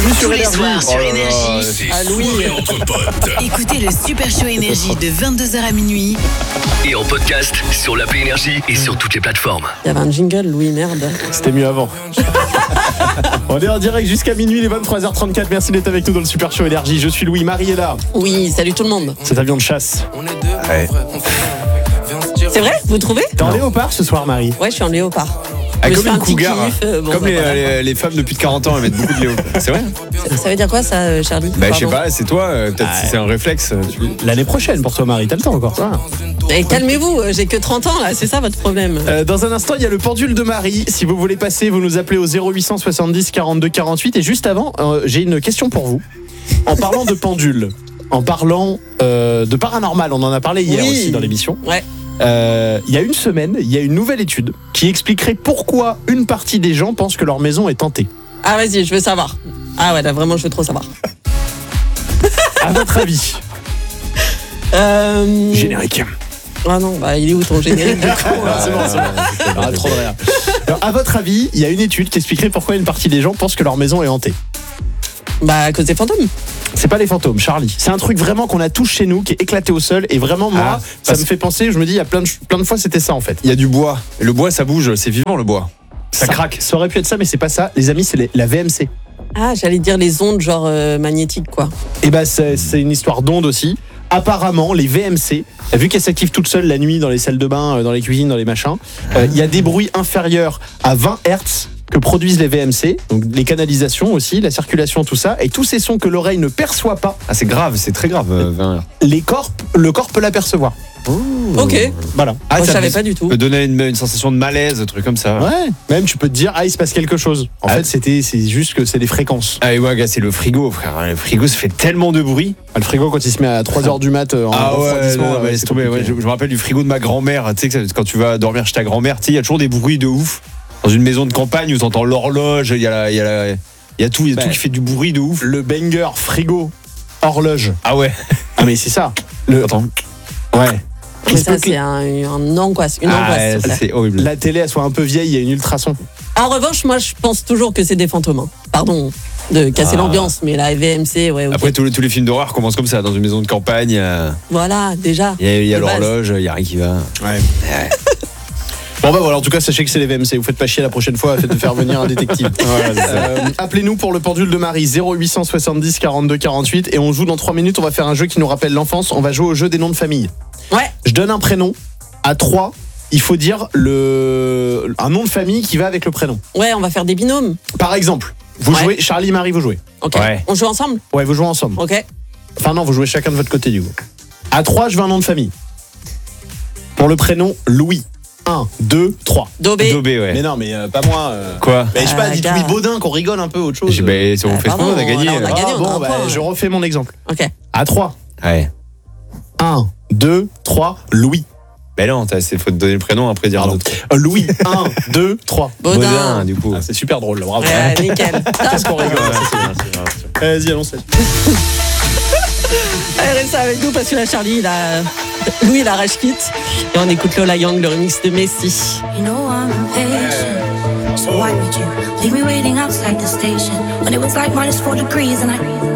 Bienvenue sur Tous les Énergie. soirs sur Énergie. C'est Ah, Louis. soirée entre potes. Écoutez le Super Show Énergie de 22h à minuit. Et en podcast sur l'appli Énergie et sur toutes les plateformes. Il y avait un jingle, Louis, merde. C'était mieux avant. On est en direct jusqu'à minuit, les 23h34. Merci d'être avec nous dans le Super Show Énergie. Je suis Louis, Marie est là. Oui, salut tout le monde. Cet avion de chasse. Ouais. C'est vrai, vous trouvez? T'es en léopard ce soir, Marie? Ouais, je suis en léopard. Ah, Je comme fais une un petit cougar. kiff, bon, Comme bah, voilà. les femmes depuis de 40 ans, elles mettent beaucoup de léo. C'est vrai? Ça veut dire quoi ça, Charlie? Bah, je sais Pardon. pas, c'est toi, peut-être Ah, c'est un réflexe. L'année prochaine pour toi, Marie. T'as le temps encore, ça. Eh, calmez-vous, j'ai que 30 ans là, c'est ça votre problème. Dans un instant, il y a le pendule de Marie. Si vous voulez passer, vous nous appelez au 0870 42 48. Et juste avant, j'ai une question pour vous. En parlant de pendule, en parlant de paranormal, on en a parlé hier Oui. aussi dans l'émission. Ouais. Il y a une semaine, il y a une nouvelle étude qui expliquerait pourquoi une partie des gens pensent que leur maison est hantée. Ah vas-y, je veux savoir. Ah ouais, là vraiment, je veux trop savoir. À votre avis? Générique. Ah non, bah il est où ton générique du coup C'est bon. Ah, trop de rien. Alors, à votre avis, il y a une étude qui expliquerait pourquoi une partie des gens pensent que leur maison est hantée. Bah à cause des fantômes. C'est pas les fantômes, Charlie. C'est un truc vraiment qu'on a tous chez nous, qui est éclaté au sol. Et vraiment, moi, ça me fait penser, je me dis, il y a plein de fois, c'était ça en fait. Il y a du bois. Et le bois, ça bouge, c'est vivant le bois. Ça craque. Ça aurait pu être ça, mais c'est pas ça. Les amis, c'est la VMC. Ah, j'allais dire les ondes genre magnétiques quoi. Et bah, c'est une histoire d'onde aussi. Apparemment, les VMC, vu qu'elles s'activent toutes seules la nuit dans les salles de bain, dans les cuisines, dans les machins, il y a des bruits inférieurs à 20 Hz que produisent les VMC, donc les canalisations aussi, la circulation, tout ça, et tous ces sons que l'oreille ne perçoit pas, Ah, c'est grave, c'est très grave. le corps peut l'apercevoir. Ok. Voilà. Ah, Moi, je ça savais pas du tout. peut donner une sensation de malaise, un truc comme ça. Ouais. Même tu peux te dire, il se passe quelque chose. En Ah. fait, c'est juste que c'est des fréquences. Ah, et ouais, gars, c'est le frigo, frère. Le frigo, ça fait tellement de bruit. Le frigo, quand il se met à 3h du mat en refroidissement, non, ouais, laisse c'est tomber. Ouais, compliqué. je me rappelle du frigo de ma grand-mère. Tu sais, que quand tu vas dormir chez ta grand-mère, tu sais, il y a toujours des bruits de ouf. Dans une maison de campagne où tu entends l'horloge, il y a tout qui fait du bruit de ouf. Le banger frigo horloge. Ah ouais. Ah mais c'est ça. Attends. Ouais. Mais ça c'est un angoisse, une angoisse. s'il te plaît. c'est horrible. La télé, elle soit un peu vieille, il y a une ultrason. En revanche, moi je pense toujours que c'est des fantômes. Hein. Pardon de casser l'ambiance, mais la VMC, ouais. ok. Après, tous les films d'horreur commencent comme ça. Dans une maison de campagne, Voilà, déjà. il y a De base. l'horloge, il y a rien qui va. Ouais. Bon bah voilà, en tout cas sachez que c'est les VMC. Vous faites pas chier la prochaine fois, faites de faire venir un détective. Appelez-nous pour le pendule de Marie 0870 42 48 et on joue dans 3 minutes. On va faire un jeu qui nous rappelle l'enfance. On va jouer au jeu des noms de famille. Ouais. Je donne un prénom. À 3, il faut dire un nom de famille qui va avec le prénom. Ouais, on va faire des binômes. Par exemple, vous Ouais. jouez, Charlie et Marie, vous jouez. Ok. Ouais. On joue ensemble. Ouais, vous jouez ensemble. Ok. Enfin non, vous jouez chacun de votre côté du coup. À 3, je veux un nom de famille. Pour le prénom Louis. 1, 2, 3. Dobé. Dobé, ouais. Mais non, mais pas moi. Quoi? Mais je sais pas, dites gars. Louis Baudin, qu'on rigole un peu, autre chose. Si on fait ce pardon, qu'on a gagné. là, on a gagné. Ah, on a bon, un bah, point. je refais mon exemple. Ok. À 3. Ouais. 1, 2, 3, Louis. Mais non, c'est faut te donner le prénom après dire Pardon. l'autre. Louis, 1, 2, 3. Baudin. Du coup. Ah, c'est super drôle, là, bravo. Ouais, nickel. Qu'est-ce qu'on rigole. Vas-y, allons-y. Allez, reste avec nous parce que là, Charlie, Louis, il a rage kit. Et on écoute Lola Young, le remix de Messi. You know I'm impatient, so why would you leave me waiting outside the station when it was like -4 degrees and I